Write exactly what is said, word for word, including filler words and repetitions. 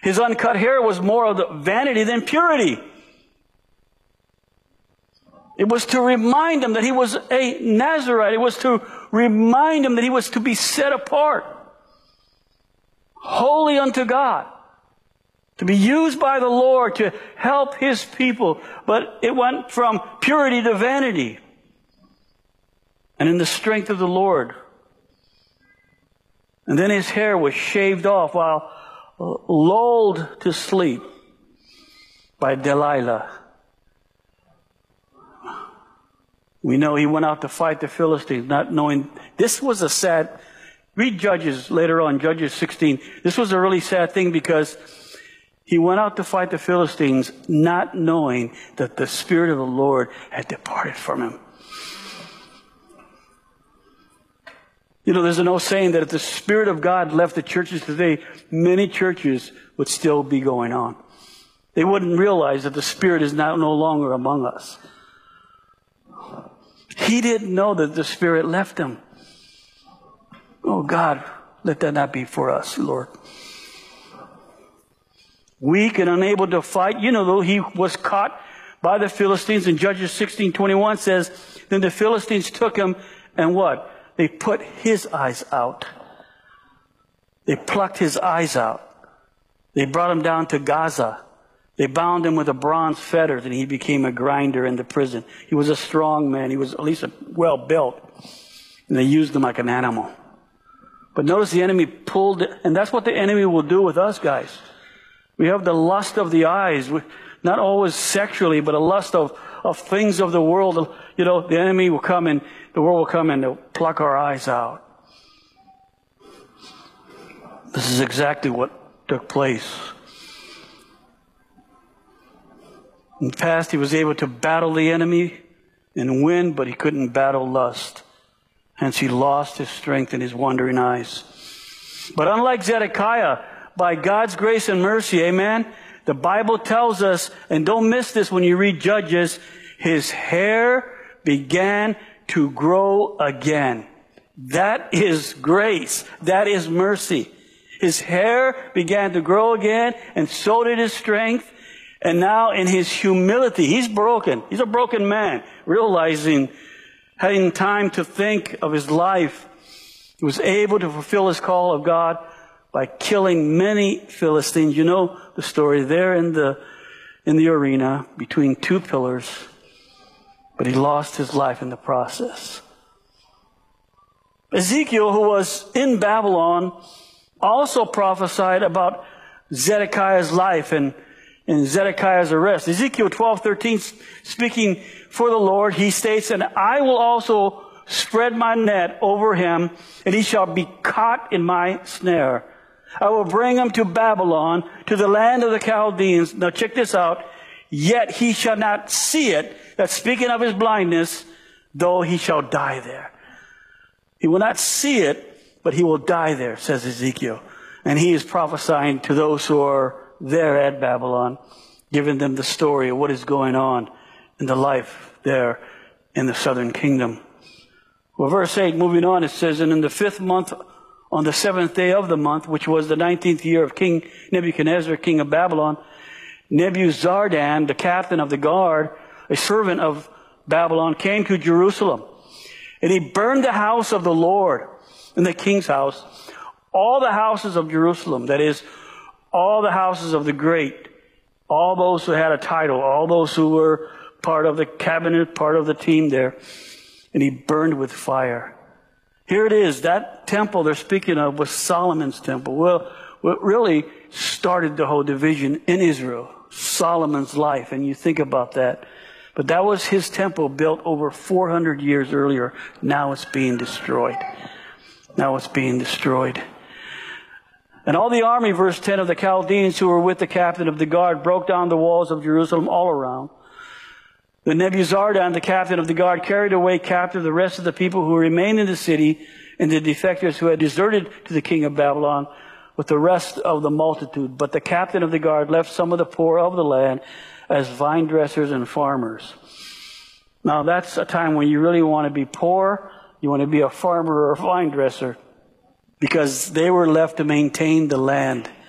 His uncut hair was more of the vanity than purity. It was to remind him that he was a Nazirite. It was to remind him that he was to be set apart, holy unto God, to be used by the Lord to help His people. But it went from purity to vanity. And in the strength of the Lord. And then his hair was shaved off while lulled to sleep by Delilah. We know he went out to fight the Philistines, not knowing. This was a sad, read Judges later on, Judges sixteen. This was a really sad thing because he went out to fight the Philistines not knowing that the Spirit of the Lord had departed from him. You know, there's an old saying that if the Spirit of God left the churches today, many churches would still be going on. They wouldn't realize that the Spirit is now no longer among us. He didn't know that the Spirit left him. Oh God, let that not be for us, Lord. Weak and unable to fight. You know, though, he was caught by the Philistines. In Judges sixteen twenty-one says, then the Philistines took him and what? They put his eyes out. They plucked his eyes out. They brought him down to Gaza. They bound him with a bronze fetter, and he became a grinder in the prison. He was a strong man. He was at least well built. And they used him like an animal. But notice the enemy pulled, and that's what the enemy will do with us, guys. We have the lust of the eyes, not always sexually, but a lust of, of things of the world. You know, the enemy will come and the world will come and they'll pluck our eyes out. This is exactly what took place. In the past, he was able to battle the enemy and win, but he couldn't battle lust. Hence, he lost his strength and his wandering eyes. But unlike Zedekiah, by God's grace and mercy, amen, the Bible tells us, and don't miss this when you read Judges, his hair began to grow again. That is grace. That is mercy. His hair began to grow again, and so did his strength. And now in his humility, he's broken. He's a broken man, realizing, having time to think of his life, he was able to fulfill his call of God by killing many Philistines. You know the story there in the in the arena between two pillars. But he lost his life in the process. Ezekiel, who was in Babylon, also prophesied about Zedekiah's life and, and Zedekiah's arrest. Ezekiel twelve thirteen, speaking for the Lord, he states, and I will also spread my net over him, and he shall be caught in my snare. I will bring him to Babylon, to the land of the Chaldeans. Now check this out. Yet he shall not see it. That's speaking of his blindness, though he shall die there. He will not see it, but he will die there, says Ezekiel. And he is prophesying to those who are there at Babylon, giving them the story of what is going on in the life there in the southern kingdom. Well, verse eight, moving on, it says, and in the fifth month, on the seventh day of the month, which was the nineteenth year of King Nebuchadnezzar, king of Babylon, Nebuzaradan, the captain of the guard, a servant of Babylon, came to Jerusalem. And he burned the house of the Lord and the king's house, all the houses of Jerusalem, that is, all the houses of the great, all those who had a title, all those who were part of the cabinet, part of the team there. And he burned with fire. Here it is. That temple they're speaking of was Solomon's temple. Well, what really started the whole division in Israel, Solomon's life. And you think about that. But that was his temple built over four hundred years earlier. Now it's being destroyed. Now it's being destroyed. And all the army, verse ten, of the Chaldeans who were with the captain of the guard broke down the walls of Jerusalem all around. The Nebuzaradan, the captain of the guard, carried away captive the rest of the people who remained in the city and the defectors who had deserted to the king of Babylon with the rest of the multitude. But the captain of the guard left some of the poor of the land as vine dressers and farmers. Now that's a time when you really want to be poor. You want to be a farmer or a vine dresser, because they were left to maintain the land.